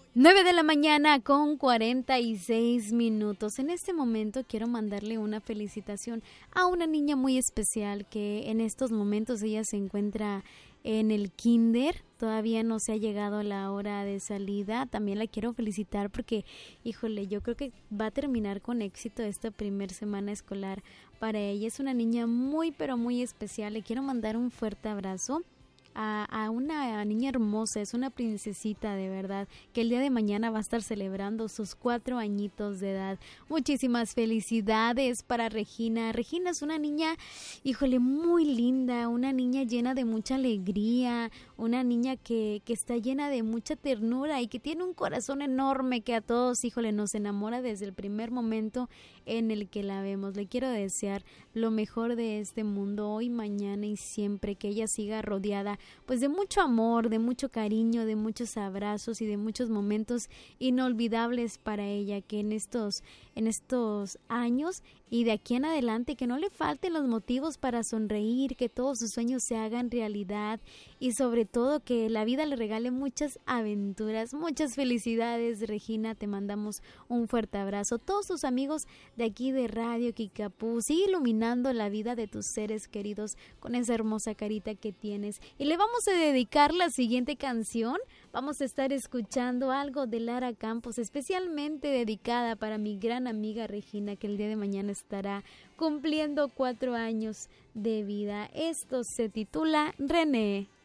9 de la mañana con 46 minutos. En este momento quiero mandarle una felicitación a una niña muy especial que en estos momentos ella se encuentra en el kinder. Todavía no se ha llegado la hora de salida. También la quiero felicitar porque, híjole, yo creo que va a terminar con éxito esta primer semana escolar para ella. Es una niña muy, pero muy especial. Le quiero mandar un fuerte abrazo. A una niña hermosa, es una princesita de verdad, que el día de mañana va a estar celebrando sus 4 añitos de edad. Muchísimas felicidades para Regina. Regina es una niña, híjole, muy linda, una niña llena de mucha alegría, una niña que está llena de mucha ternura y que tiene un corazón enorme que a todos, híjole, nos enamora desde el primer momento en el que la vemos. Le quiero desear lo mejor de este mundo hoy, mañana y siempre, que ella siga rodeada pues de mucho amor, de mucho cariño, de muchos abrazos y de muchos momentos inolvidables para ella, que en estos años y de aquí en adelante que no le falten los motivos para sonreír, que todos sus sueños se hagan realidad y sobre todo que la vida le regale muchas aventuras. Muchas felicidades, Regina, te mandamos un fuerte abrazo. Todos tus amigos de aquí de Radio Kickapoo, sigue iluminando la vida de tus seres queridos con esa hermosa carita que tienes. Y le vamos a dedicar la siguiente canción. Vamos a estar escuchando algo de Lara Campos, especialmente dedicada para mi gran amiga Regina, que el día de mañana estará cumpliendo 4 años de vida. Esto se titula René.